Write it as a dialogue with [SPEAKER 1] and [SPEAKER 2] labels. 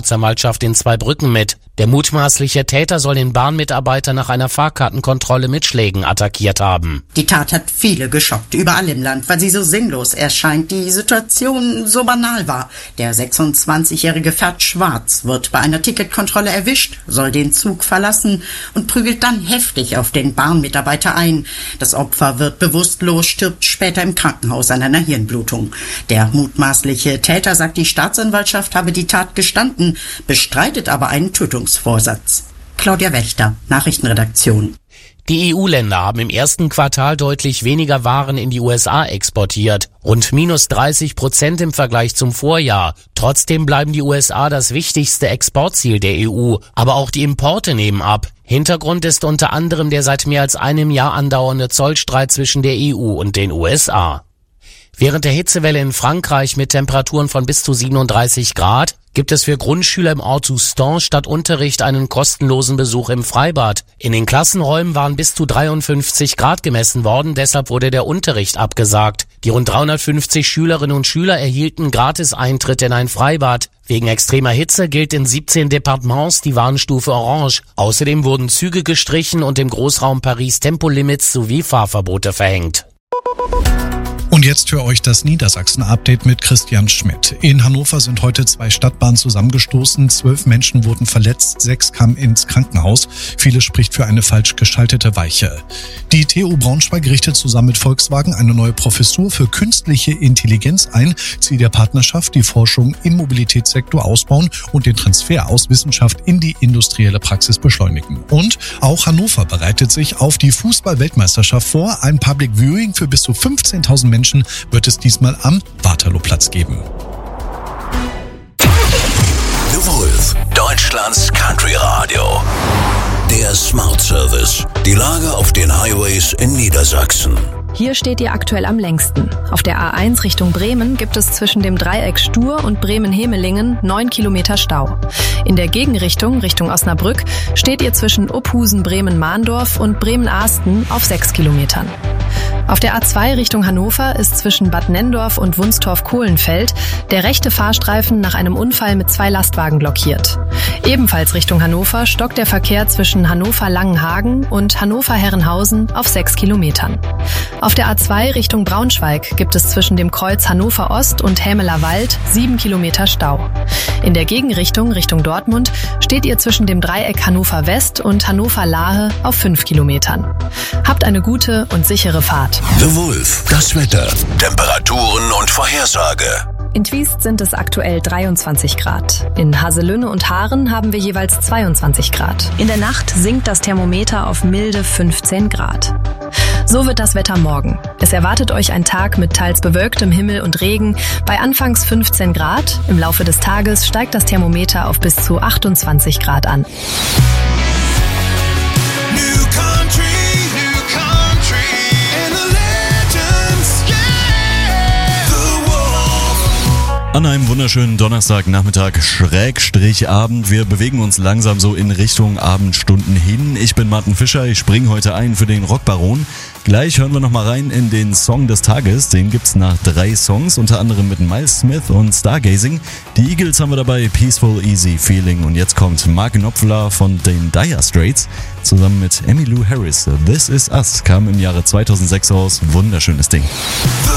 [SPEAKER 1] Staatsanwaltschaft in Zweibrücken mit. Der mutmaßliche Täter soll den Bahnmitarbeiter nach einer Fahrkartenkontrolle mit Schlägen attackiert haben.
[SPEAKER 2] Die Tat hat viele geschockt, überall im Land, weil sie so sinnlos erscheint, die Situation so banal war. Der 26-Jährige fährt schwarz, wird bei einer Ticketkontrolle erwischt, soll den Zug verlassen und prügelt dann heftig auf den Bahnmitarbeiter ein. Das Opfer wird bewusstlos, stirbt später im Krankenhaus an einer Hirnblutung. Der mutmaßliche Täter sagt, die Staatsanwaltschaft habe die Tat gestanden, bestreitet aber einen Tötungsvorsatz. Claudia Wächter, Nachrichtenredaktion.
[SPEAKER 1] Die EU-Länder haben im ersten Quartal deutlich weniger Waren in die USA exportiert, rund minus 30% im Vergleich zum Vorjahr. Trotzdem bleiben die USA das wichtigste Exportziel der EU, aber auch die Importe nehmen ab. Hintergrund ist unter anderem der seit mehr als einem Jahr andauernde Zollstreit zwischen der EU und den USA. Während der Hitzewelle in Frankreich mit Temperaturen von bis zu 37 Grad gibt es für Grundschüler im Ort Soustans statt Unterricht einen kostenlosen Besuch im Freibad. In den Klassenräumen waren bis zu 53 Grad gemessen worden, deshalb wurde der Unterricht abgesagt. Die rund 350 Schülerinnen und Schüler erhielten gratis Eintritt in ein Freibad. Wegen extremer Hitze gilt in 17 Departements die Warnstufe Orange. Außerdem wurden Züge gestrichen und im Großraum Paris Tempolimits sowie Fahrverbote verhängt.
[SPEAKER 3] Und jetzt für euch das Niedersachsen-Update mit Christian Schmidt. In Hannover sind heute 2 Stadtbahnen zusammengestoßen. 12 Menschen wurden verletzt, 6 kamen ins Krankenhaus. Vieles spricht für eine falsch geschaltete Weiche. Die TU Braunschweig richtet zusammen mit Volkswagen eine neue Professur für künstliche Intelligenz ein. Ziel der Partnerschaft, die Forschung im Mobilitätssektor ausbauen und den Transfer aus Wissenschaft in die industrielle Praxis beschleunigen. Und auch Hannover bereitet sich auf die Fußball-Weltmeisterschaft vor. Ein Public Viewing für bis zu 15.000 Menschen wird es diesmal am Waterlooplatz geben.
[SPEAKER 4] The Wolf, Deutschlands Country Radio. Der Smart Service. Die Lage auf den Highways in Niedersachsen.
[SPEAKER 5] Hier steht ihr aktuell am längsten. Auf der A1 Richtung Bremen gibt es zwischen dem Dreieck Stur und Bremen-Hemelingen 9 Kilometer Stau. In der Gegenrichtung, Richtung Osnabrück, steht ihr zwischen Uphusen, Bremen-Mahndorf und Bremen-Ahsten auf 6 Kilometern. Auf der A2 Richtung Hannover ist zwischen Bad Nenndorf und Wunstorf-Kohlenfeld der rechte Fahrstreifen nach einem Unfall mit 2 Lastwagen blockiert. Ebenfalls Richtung Hannover stockt der Verkehr zwischen Hannover-Langenhagen und Hannover-Herrenhausen auf 6 Kilometern. Auf der A2 Richtung Braunschweig gibt es zwischen dem Kreuz Hannover Ost und Hämeler Wald 7 Kilometer Stau. In der Gegenrichtung Richtung Dortmund steht ihr zwischen dem Dreieck Hannover West und Hannover Lahe auf 5 Kilometern. Habt eine gute und sichere Fahrt.
[SPEAKER 4] The Wolf, das Wetter, Temperaturen und Vorhersage.
[SPEAKER 5] In Twiest sind es aktuell 23 Grad. In Haselünne und Haaren haben wir jeweils 22 Grad. In der Nacht sinkt das Thermometer auf milde 15 Grad. So wird das Wetter morgen. Es erwartet euch ein Tag mit teils bewölktem Himmel und Regen bei anfangs 15 Grad. Im Laufe des Tages steigt das Thermometer auf bis zu 28 Grad an.
[SPEAKER 6] An einem wunderschönen Donnerstagnachmittag, Abend. Wir bewegen uns langsam so in Richtung Abendstunden hin. Ich bin Martin Fischer, ich springe heute ein für den Rockbaron. Gleich hören wir nochmal rein in den Song des Tages. Den gibt's nach 3 Songs, unter anderem mit Miles Smith und Stargazing. Die Eagles haben wir dabei, Peaceful Easy Feeling. Und jetzt kommt Mark Knopfler von den Dire Straits zusammen mit Emmylou Harris. This Is Us kam im Jahre 2006 raus. Wunderschönes Ding.